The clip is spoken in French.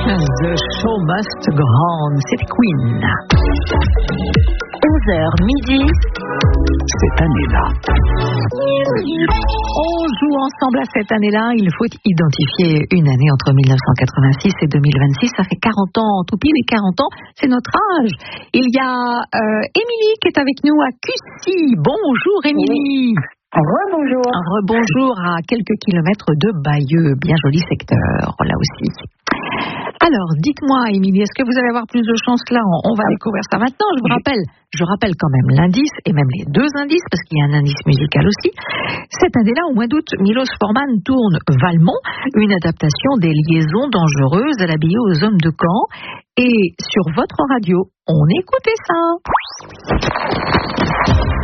The show must go on. C'était Queen. 11h midi. Cette année-là. On joue ensemble à cette année-là. Il faut identifier une année entre 1986 et 2026. Ça fait 40 ans, tout pile, et 40 ans, c'est notre âge. Il y a Émilie qui est avec nous à Cussy. Bonjour Émilie. Rebonjour. Rebonjour à quelques kilomètres de Bayeux. Bien joli secteur, là aussi. Alors, dites-moi, Émilie, est-ce que vous allez avoir plus de chance là? On va découvrir ça maintenant. Je rappelle quand même l'indice, et même les deux indices, parce qu'il y a un indice musical aussi. Cette année-là, au mois d'août, Milos Forman tourne Valmont, une adaptation des Liaisons dangereuses à l'habillé aux hommes de Caen. Et sur votre radio, on écoutait ça.